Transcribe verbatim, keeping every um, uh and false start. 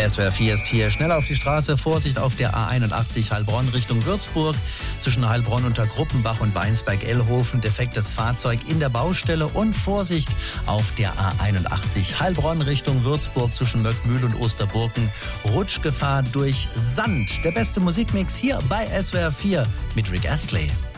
S W R vier ist hier. Schnell auf die Straße. Vorsicht auf der A einundachtzig Heilbronn Richtung Würzburg. Zwischen Heilbronn unter Gruppenbach und Weinsberg-Ellhofen. Defektes Fahrzeug in der Baustelle. Und Vorsicht auf der A einundachtzig Heilbronn Richtung Würzburg. Zwischen Möckmühl und Osterburken. Rutschgefahr durch Sand. Der beste Musikmix hier bei S W R vier mit Rick Astley.